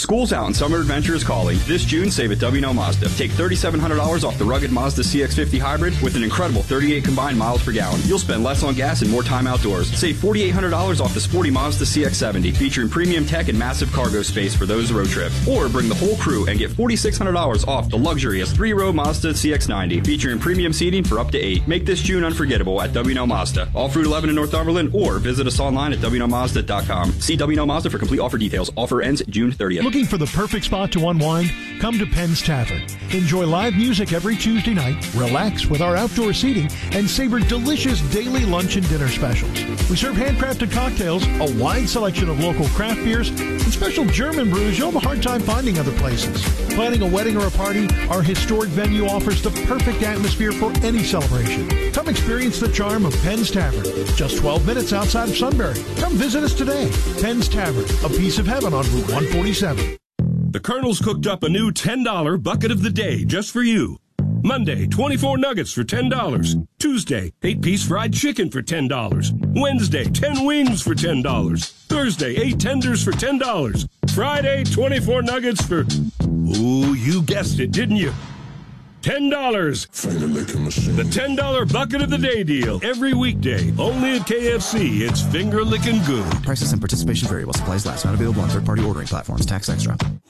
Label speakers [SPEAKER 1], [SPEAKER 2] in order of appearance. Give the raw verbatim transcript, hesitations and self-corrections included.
[SPEAKER 1] School's out and summer adventure is calling. This June, save at W and L Mazda. Take three thousand seven hundred dollars off the rugged Mazda C X fifty Hybrid with an incredible thirty-eight combined miles per gallon. You'll spend less on gas and more time outdoors. Save four thousand eight hundred dollars off the sporty Mazda C X seventy, featuring premium tech and massive cargo space for those road trips. Or bring the whole crew and get four thousand six hundred dollars off the luxurious three-row Mazda C X ninety, featuring premium seating for up to eight. Make this June unforgettable at W and L Mazda. Off Route eleven in Northumberland, or visit us online at W and L Mazda dot com. See W and L Mazda for complete offer details. Offer ends June thirtieth.
[SPEAKER 2] Looking for the perfect spot to unwind? Come to Penn's Tavern. Enjoy live music every Tuesday night, relax with our outdoor seating, and savor delicious daily lunch and dinner specials. We serve handcrafted cocktails, a wide selection of local craft beers, and special German brews you'll have a hard time finding other places. Planning a wedding or a party, our historic venue offers the perfect atmosphere for any celebration. Come experience the charm of Penn's Tavern, just twelve minutes outside of Sunbury. Come visit us today. Penn's Tavern, a piece of heaven on Route one forty-seven.
[SPEAKER 3] The Colonel's cooked up a new ten dollar bucket of the day just for you. Monday, twenty-four nuggets for ten dollars. Tuesday, eight-piece fried chicken for ten dollars. Wednesday, ten wings for ten dollars. Thursday, eight tenders for ten dollars. Friday, twenty-four nuggets for... Ooh, you guessed it, didn't you? ten dollars.
[SPEAKER 4] Finger licking machine.
[SPEAKER 3] The ten dollar bucket of the day deal. Every weekday. Only at K F C. It's finger licking good.
[SPEAKER 5] Prices and participation vary while supplies last. Not available on third-party ordering platforms. Tax extra.